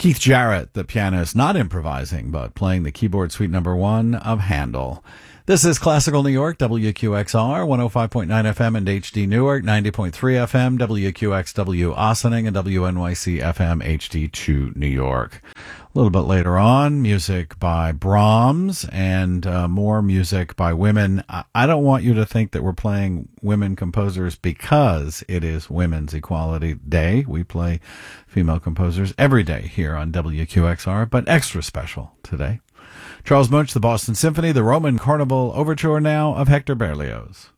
Keith Jarrett, the pianist, not improvising, but playing the keyboard suite number 1 of Handel. This is Classical New York, WQXR, 105.9 FM and HD Newark, 90.3 FM, WQXW Ossining, and WNYC FM HD2 New York. A little bit later on, music by Brahms and more music by women. I don't want you to think that we're playing women composers because it is Women's Equality Day. We play female composers every day here on WQXR, but extra special today. Charles Munch, the Boston Symphony, the Roman Carnival Overture now of Hector Berlioz.